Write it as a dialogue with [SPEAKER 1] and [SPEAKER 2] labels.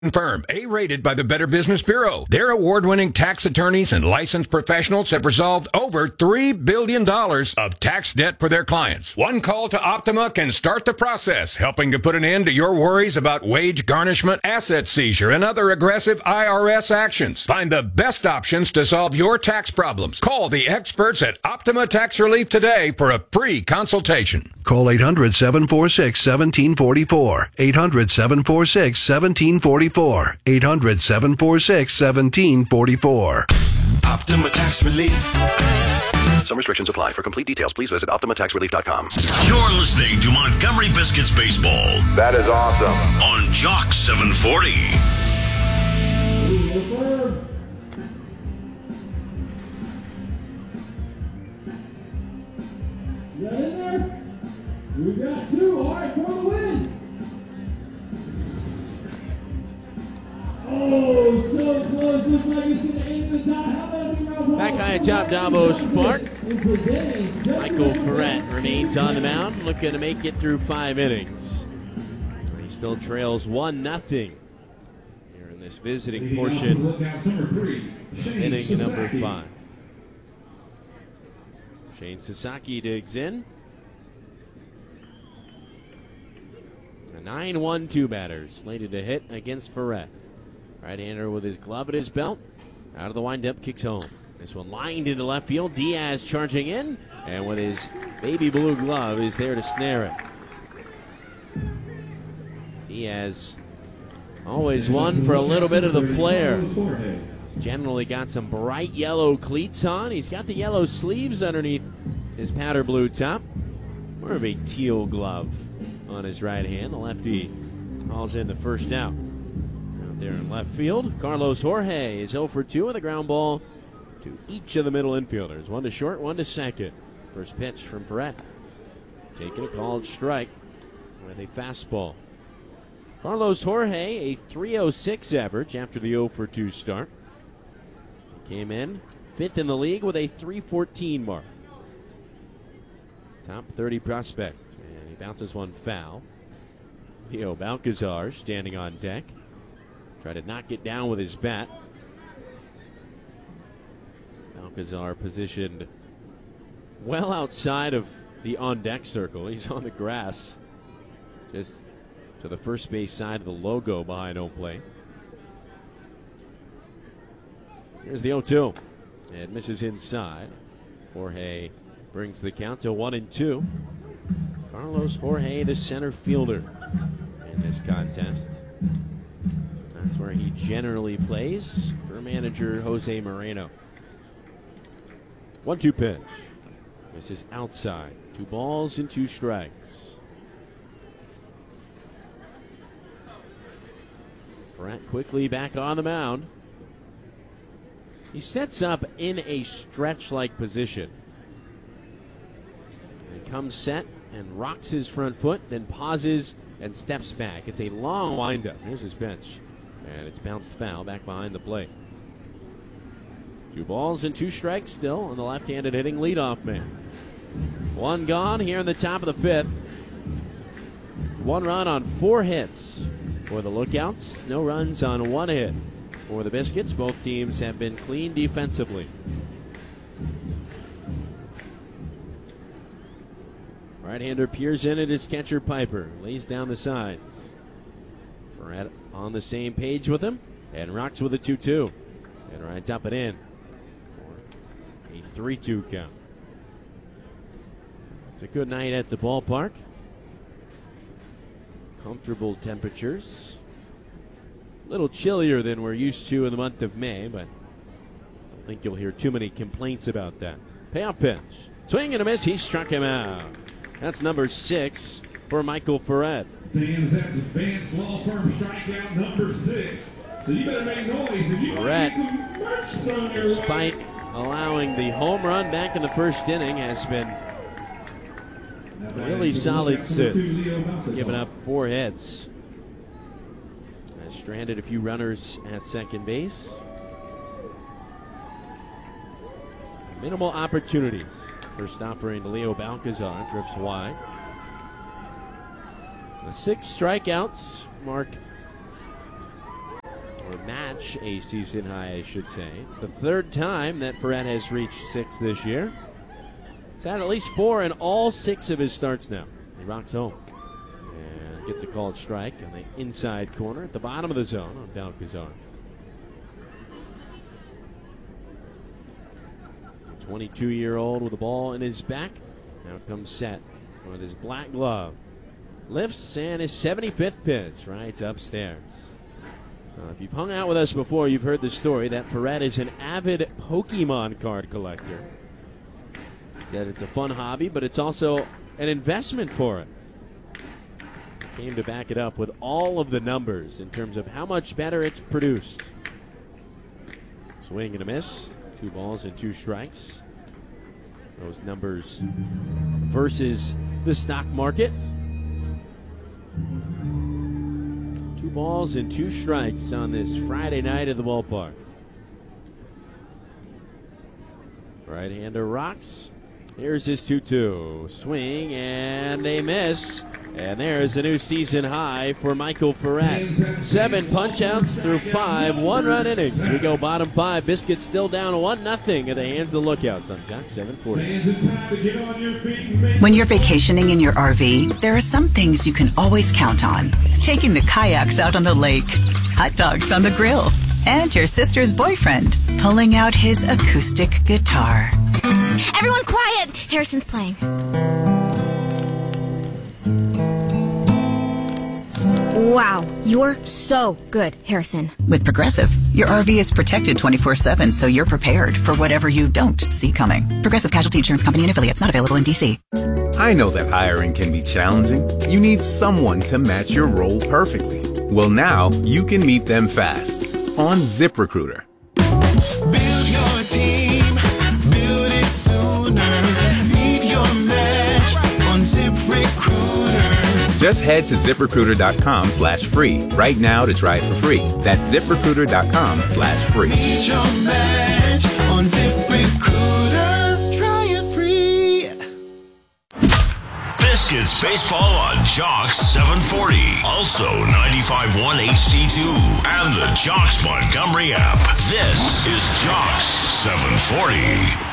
[SPEAKER 1] Firm, A-rated by the Better Business Bureau. Their award-winning tax attorneys and licensed professionals have resolved over $3 billion of tax debt for their clients. One call to Optima can start the process, helping to put an end to your worries about wage garnishment, asset seizure, and other aggressive IRS actions. Find the best options to solve your tax problems. Call the experts at Optima Tax Relief today for a free consultation.
[SPEAKER 2] Call 800-746-1744. 800-746-1744. 800-746-1744.
[SPEAKER 3] Optima Tax Relief.
[SPEAKER 2] Some restrictions apply. For complete details, please visit OptimaTaxRelief.com.
[SPEAKER 4] You're listening to Montgomery Biscuits Baseball.
[SPEAKER 5] That is awesome.
[SPEAKER 4] On Jock 740.
[SPEAKER 6] You got in there? We got two. All right, for the win. Oh, so close. Looks like it's going to aim the top. How about we round
[SPEAKER 7] back high atop Davos Park. Michael Ferret remains on the mound, looking to make it through 5 innings. He still trails 1-0 here in this visiting portion of inning number 5. Shane Sasaki digs in. A 9-1-2 batter slated to hit against Ferret. Right-hander with his glove at his belt. Out of the windup, kicks home. This one lined into left field. Diaz charging in, and with his baby blue glove is there to snare it. Diaz always one for a little bit of the flair. He's generally got some bright yellow cleats on. He's got the yellow sleeves underneath his powder blue top. More of a teal glove on his right hand. The lefty hauls in the first out. Out there in left field, Carlos Jorge is 0 for 2 with a ground ball to each of the middle infielders. One to short, one to second. First pitch from Ferret. Taking a called strike with a fastball. Carlos Jorge, a 3.06 average after the 0 for 2 start. He came in 5th in the league with a 3.14 mark. Top 30 prospect. And he bounces one foul. Leo Balcazar standing on deck. Tried to knock it down with his bat. Balcazar positioned well outside of the on-deck circle. He's on the grass, just to the first base side of the logo behind home plate. Here's the 0-2. It misses inside. Jorge brings the count to 1-2. Carlos Jorge, the center fielder in this contest. That's where he generally plays for manager Jose Moreno. 1-2 pitch. This is outside. 2 balls and 2 strikes. Ferret quickly back on the mound. He sets up in a stretch-like position. And comes set and rocks his front foot, then pauses and steps back. It's a long windup. Here's his bench. And it's bounced foul back behind the plate. 2 balls and 2 strikes still on the left-handed hitting leadoff man. 1 gone here in the top of the 5th. 1 run on 4 hits for the Lookouts. No runs on 1 hit for the Biscuits. Both teams have been clean defensively. Right-hander peers in at his catcher Piper. Lays down the sides. Ferret on the same page with him and rocks with a 2-2. And rides up and in for a 3-2 count. It's a good night at the ballpark. Comfortable temperatures. A little chillier than we're used to in the month of May, but I don't think you'll hear too many complaints about that. Payoff pitch. Swing and a miss. He struck him out. That's number 6 for Michael Ferret.
[SPEAKER 6] Fans, that's Advanced Law Firm strikeout number 6. So you better make noise if you
[SPEAKER 7] Ferret,
[SPEAKER 6] want to get some merch thrown your
[SPEAKER 7] despite
[SPEAKER 6] way.
[SPEAKER 7] allowing the home run back in the first inning, has been really solid since. He's given up 4 hits. Has stranded a few runners at second base. Minimal opportunities. First offering Leo Balcazar drifts wide. The 6 strikeouts mark match a season high, I should say. It's the third time that Ferret has reached 6 this year. He's had at least 4 in all 6 of his starts now. He rocks home and gets a called strike on the inside corner at the bottom of the zone on Balcazar. 22-year-old with the ball in his back. Now comes set with his black glove. Lifts and his 75th pitch right upstairs. If you've hung out with us before, you've heard the story that Ferret is an avid Pokemon card collector. He said it's a fun hobby, but it's also an investment for it. Came to back it up with all of the numbers in terms of how much better it's produced. Swing and a miss. 2 balls and 2 strikes. Those numbers versus the stock market. 2 balls and 2 strikes on this Friday night at the ballpark. Right-hander rocks. Here's his 2-2. Swing and a miss. And there's a new season high for Michael Ferret. 7 punch-outs through 5 1-run innings. We go bottom 5. Biscuits still down 1-0 at the hands of the Lookouts on Jock 740.
[SPEAKER 5] When you're vacationing in your RV, there are some things you can always count on. Taking the kayaks out on the lake, hot dogs on the grill, and your sister's boyfriend pulling out his acoustic guitar.
[SPEAKER 8] Everyone quiet! Harrison's playing. Wow, you're so good, Harrison.
[SPEAKER 5] With Progressive, your RV is protected 24/7, so you're prepared for whatever you don't see coming. Progressive Casualty Insurance Company and affiliates, not available in D.C.
[SPEAKER 9] I know that hiring can be challenging. You need someone to match your role perfectly. Well, now you can meet them fast on ZipRecruiter.
[SPEAKER 3] Build your team, build it sooner. Meet your match on ZipRecruiter.
[SPEAKER 9] Just head to ZipRecruiter.com/free right now to try it for free. That's ZipRecruiter.com/free.
[SPEAKER 3] Meet your match on ZipRecruiter. Try it free.
[SPEAKER 4] Biscuits baseball on Jock 740. Also 95.1 HD2 and the Jocks Montgomery app. This is Jocks 740.